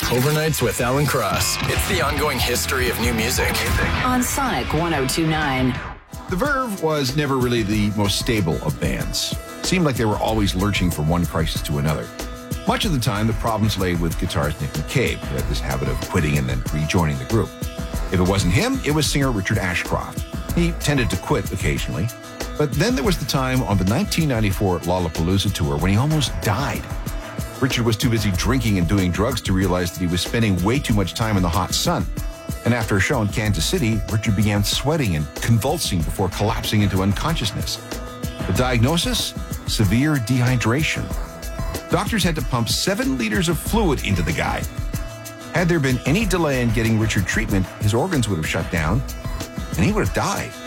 Overnights with Alan Cross. It's the ongoing history of new music. On Sonic 102.9. The Verve was never really the most stable of bands. Seemed like they were always lurching from one crisis to another. Much of the time, the problems lay with guitarist Nick McCabe, who had this habit of quitting and then rejoining the group. If it wasn't him, it was singer Richard Ashcroft. He tended to quit occasionally. But then there was the time on the 1994 Lollapalooza tour when he almost died. Richard was too busy drinking and doing drugs to realize that he was spending way too much time in the hot sun. And after a show in Kansas City, Richard began sweating and convulsing before collapsing into unconsciousness. The diagnosis? Severe dehydration. Doctors had to pump 7 liters of fluid into the guy. Had there been any delay in getting Richard treatment, his organs would have shut down, and he would have died.